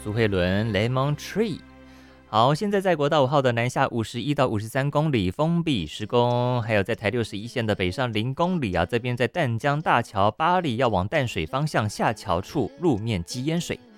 苏慧伦 Lemon Tree。好，现在在国道5号的南下51到53公里封闭施工，还有在台61线的北上0公里啊，这边在淡江大桥8里要往淡水方向下桥处路面积淹水。